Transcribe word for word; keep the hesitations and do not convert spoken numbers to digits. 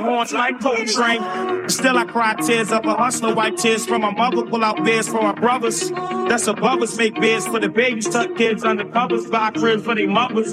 horns like Coltrane. Still I cry tears of a hustler, white tears from my mother. Pull out beers for our brothers. That's above us, make beers for the babies, tuck kids under covers, buy cribs for their mothers.